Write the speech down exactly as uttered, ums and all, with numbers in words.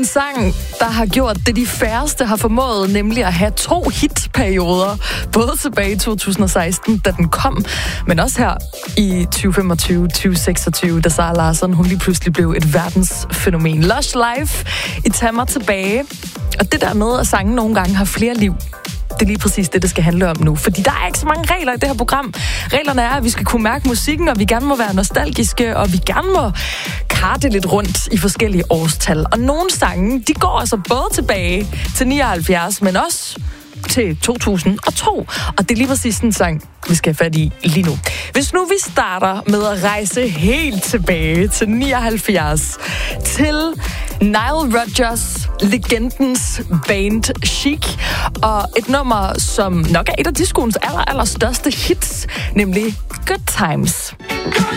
en sang, der har gjort det, de færreste har formået, nemlig at have to hitperioder. Både tilbage i to tusind og seksten, da den kom, men også her i tyve femogtyve til tyve seksogtyve, da Zara Larsson, hun lige pludselig blev et verdensfænomen. Lush Life i Tag mig tilbage. Og det der med, at sangen nogle gange har flere liv, det er lige præcis det, det skal handle om nu. Fordi der er ikke så mange regler i det her program. Reglerne er, at vi skal kunne mærke musikken, og vi gerne må være nostalgiske, og vi gerne må karte lidt rundt i forskellige årstal. Og nogle sange, de går altså både tilbage til nioghalvfjerds, men også til to tusind og to. Og det er lige præcis en sang, vi skal have fat i lige nu. Hvis nu vi starter med at rejse helt tilbage til nioghalvfjerds, til Nile Rodgers, legendens band Chic, og et nummer, som nok er et af discoens aller, aller største hits, nemlig Good Times.